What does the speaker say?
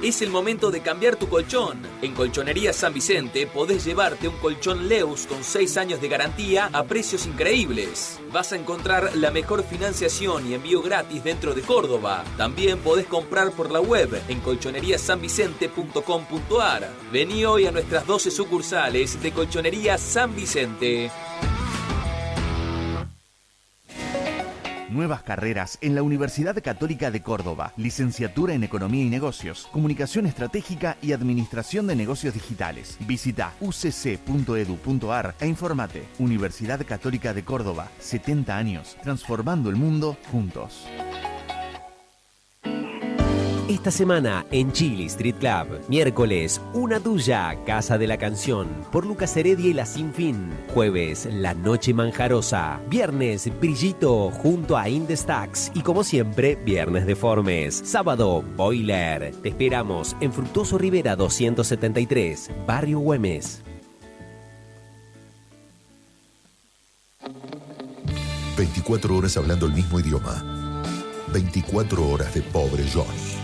Es el momento de cambiar tu colchón. En Colchonería San Vicente podés llevarte un colchón Leus con 6 años de garantía a precios increíbles. Vas a encontrar la mejor financiación y envío gratis dentro de Córdoba. También podés comprar por la web en colchoneriasanvicente.com.ar. Vení hoy a nuestras 12 sucursales de Colchonería San Vicente. Nuevas carreras en la Universidad Católica de Córdoba. Licenciatura en Economía y Negocios, Comunicación Estratégica y Administración de Negocios Digitales. Visita ucc.edu.ar e informate. Universidad Católica de Córdoba, 70 años, transformando el mundo juntos. Esta semana en Chili Street Club. Miércoles, Una Tuya, Casa de la Canción, por Lucas Heredia y La Sinfín. Jueves, La Noche Manjarosa. Viernes, Brillito, junto a Indestax. Y como siempre, Viernes Deformes. Sábado, Boiler. Te esperamos en Fructuoso Rivera 273, Barrio Güemes. 24 horas hablando el mismo idioma. 24 horas de Pobre Johnny.